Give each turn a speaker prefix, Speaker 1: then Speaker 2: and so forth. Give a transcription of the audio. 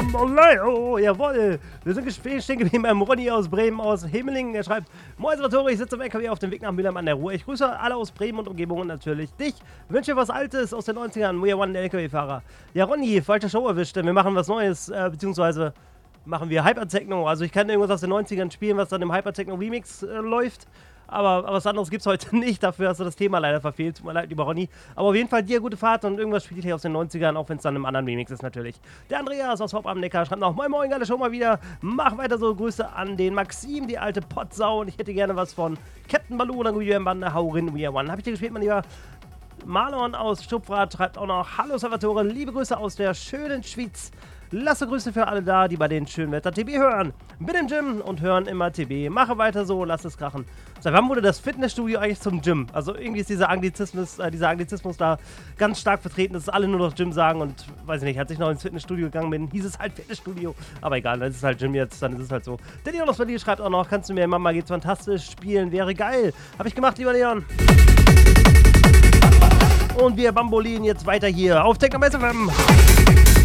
Speaker 1: Bamboleo, jawohl. Wir sind stehen geblieben beim Ronny aus Bremen, aus Himmelingen. Er schreibt, Moin Salvatore, ich sitze im LKW auf dem Weg nach Mülheim an der Ruhr. Ich grüße alle aus Bremen und Umgebung und natürlich dich. Wünsche dir was Altes aus den 90ern. We are one, der LKW-Fahrer. Ja, Ronny, falsche Show erwischt, denn wir machen was Neues, beziehungsweise machen wir Hypertechno. Also ich kann irgendwas aus den 90ern spielen, was dann im Hypertechno-Remix läuft. Aber was anderes gibt's heute nicht. Dafür hast du das Thema leider verfehlt. Tut mir leid, lieber Ronny. Aber auf jeden Fall dir gute Fahrt und irgendwas spielt hier aus den 90ern, auch wenn es dann im anderen Remix ist natürlich. Der Andreas aus Hopp am Neckar schreibt noch, Moin Moin, geile Show mal wieder. Mach weiter so, Grüße an den Maxim, die alte Potsau. Und ich hätte gerne was von Captain Baloo oder Guillermo Bande, hau rein, we are one. Hab ich dir gespielt, mein Lieber. Marlon aus Stupfrat schreibt auch noch, Hallo Salvatore, liebe Grüße aus der schönen Schweiz. Lasse Grüße für alle da, die bei den schönen Wetter TB hören. Bin im Gym und hören immer TB. Mache weiter so, lass es krachen. Seit wann wurde das Fitnessstudio eigentlich zum Gym? Also irgendwie ist dieser Anglizismus da ganz stark vertreten, dass alle nur noch Gym sagen und, weiß ich nicht, als ich noch ins Fitnessstudio gegangen bin, hieß es halt Fitnessstudio. Aber egal, dann ist es halt Gym jetzt, dann ist es halt so. Der Leon aus Berlin schreibt auch noch, kannst du mir Mama geht's fantastisch spielen, wäre geil. Hab ich gemacht, lieber Leon. Und wir bambolien jetzt weiter hier auf Techno FM.